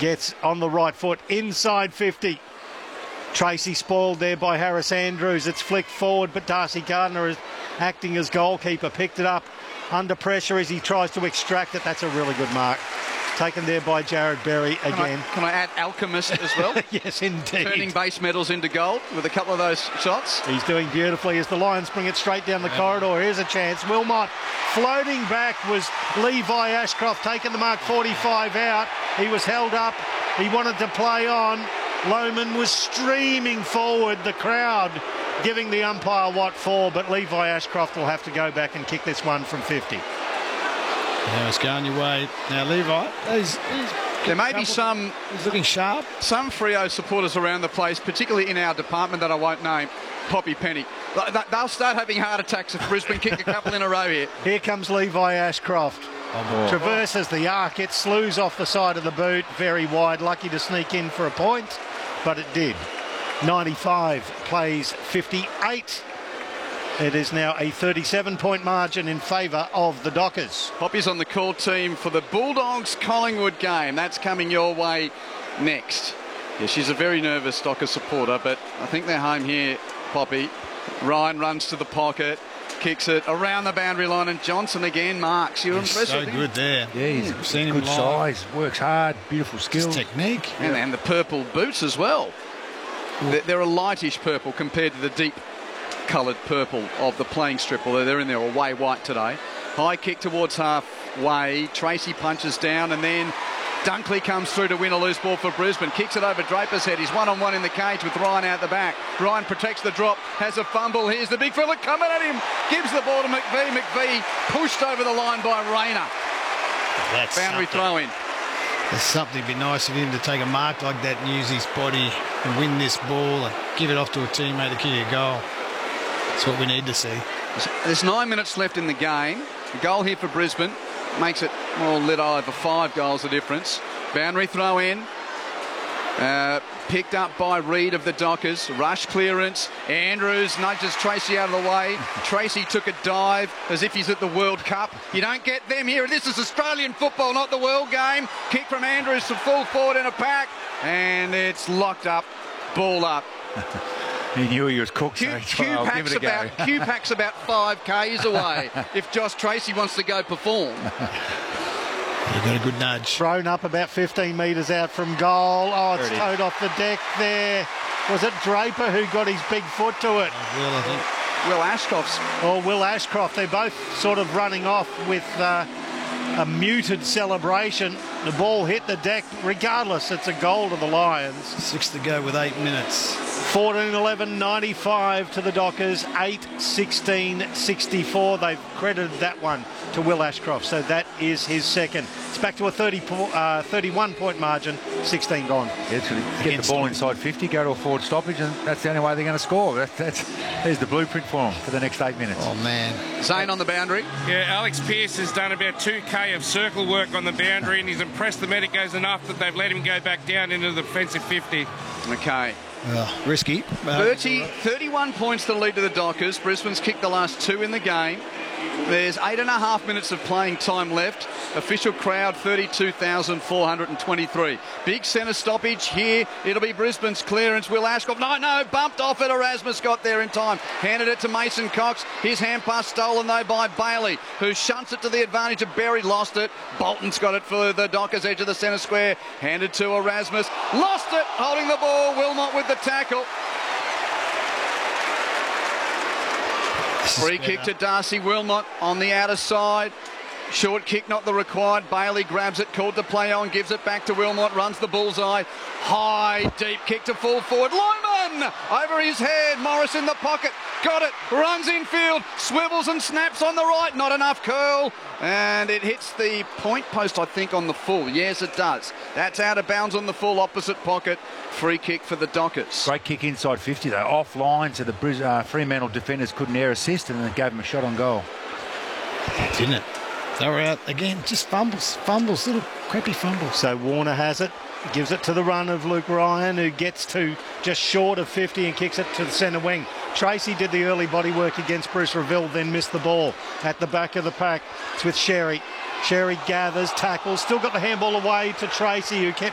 gets on the right foot, inside 50. Tracy spoiled there by Harris Andrews. It's flicked forward, but Darcy Gardner is acting as goalkeeper. Picked it up under pressure as he tries to extract it. That's a really good mark. Taken there by Jared Berry again. Can I add alchemist as well? Yes, indeed. Turning base medals into gold with a couple of those shots. He's doing beautifully as the Lions bring it straight down the corridor. Here's a chance. Wilmot floating back was Levi Ashcroft, taking the mark 45 out. He was held up. He wanted to play on. Lohman was streaming forward. The crowd giving the umpire what for, but Levi Ashcroft will have to go back and kick this one from 50. Now it's going your way. Now Levi, there may be some... He's looking sharp. Some Freo supporters around the place, particularly in our department that I won't name, Poppy Penny. They'll start having heart attacks if Brisbane kick a couple in a row here. Here comes Levi Ashcroft. Traverses the arc. It slews off the side of the boot. Very wide. Lucky to sneak in for a point, but it did. 95 plays 58. It is now a 37-point margin in favour of the Dockers. Poppy's on the call team for the Bulldogs-Collingwood game. That's coming your way next. Yeah, she's a very nervous Dockers supporter, but I think they're home here, Poppy. Ryan runs to the pocket, kicks it around the boundary line, and Johnson again marks. You're impressive. So good there. Yeah, he's seen him good live. size, works hard, beautiful skills. His technique. And the purple boots as well. They're a lightish purple compared to the deep coloured purple of the playing strip, although they're in there away white today. High kick towards halfway. Tracy punches down, and then Dunkley comes through to win a loose ball for Brisbane. Kicks it over Draper's head. He's one-on-one in the cage with Ryan out the back. Ryan protects the drop, has a fumble. Here's the big fella coming at him. Gives the ball to McVee. McVee pushed over the line by Rayner. That's boundary throw in. There's something to be nice of him to take a mark like that and use his body and win this ball and give it off to a teammate to kick a goal. That's what we need to see. There's 9 minutes left in the game. A goal here for Brisbane makes it a little over 5 goals the difference. Boundary throw in. Picked up by Reid of the Dockers. Rush clearance. Andrews nudges Tracy out of the way. Tracy took a dive as if he's at the World Cup. You don't get them here. This is Australian football, not the World Game. Kick from Andrews to full forward in a pack. And it's locked up. Ball up. He knew he was cooked. Q-Pack's about 5 Ks away if Josh Tracy wants to go perform. You got a good nudge. Thrown up about 15 metres out from goal. Oh, it's towed off the deck there. Was it Draper who got his big foot to it? Will, I think. Will Ashcroft's. Or Will Ashcroft. They're both sort of running off with a muted celebration. The ball hit the deck. Regardless, it's a goal to the Lions. 6 to go with 8 minutes. 14-11, 95 to the Dockers, 8-16, 64. They've credited that one to Will Ashcroft, so that is his second. It's back to a 31-point margin, 16 gone. Literally, get the ball inside 50, go to a forward stoppage, and that's the only way they're going to score. There's the blueprint for them for the next 8 minutes. Oh, man. Zane on the boundary. Yeah, Alex Pearce has done about 2K of circle work on the boundary, and he's impressed the Medicos enough that they've let him go back down into the defensive 50. Okay. Risky. 31 points to lead to the Dockers. Brisbane's kicked the last 2 in the game. There's 8.5 minutes of playing time left. Official crowd 32,423. Big centre stoppage here. It'll be Brisbane's clearance. Will Ashcroft. No, bumped off it. Erasmus got there in time. Handed it to Mason Cox. His hand pass stolen though by Bailey, who shunts it to the advantage of Berry. Lost it. Bolton's got it for the Dockers, edge of the centre square. Handed to Erasmus. Lost it. Holding the ball. Wilmot with the tackle. Free kick to Darcy Wilmot on the outer side. Short kick, not the required. Bailey grabs it, called to play on, gives it back to Wilmot, runs the bullseye. High, deep kick to full forward. Lohman over his head. Morris in the pocket. Got it. Runs infield. Swivels and snaps on the right. Not enough curl. And it hits the point post, I think, on the full. Yes, it does. That's out of bounds on the full opposite pocket. Free kick for the Dockers. Great kick inside 50, though. Offline, so the Fremantle defenders couldn't air assist, and then gave him a shot on goal. Didn't it? They were out again. Just fumbles, little crappy fumbles. So Warner has it. Gives it to the run of Luke Ryan, who gets to just short of 50 and kicks it to the centre wing. Tracy did the early body work against Bruce Reville, then missed the ball at the back of the pack. It's with Sherry. Sherry gathers, tackles, still got the handball away to Tracy, who kept